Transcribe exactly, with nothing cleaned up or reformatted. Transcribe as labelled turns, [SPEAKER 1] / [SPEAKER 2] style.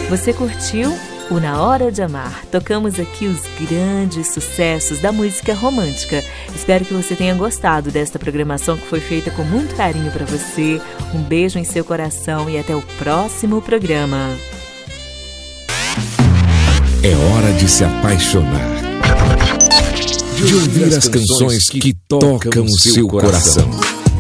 [SPEAKER 1] Você curtiu o Na Hora de Amar? Tocamos aqui os grandes sucessos da música romântica. Espero que você tenha gostado desta programação que foi feita com muito carinho para você. Um beijo em seu coração e até o próximo programa.
[SPEAKER 2] É hora de se apaixonar, de ouvir as canções que tocam o seu coração.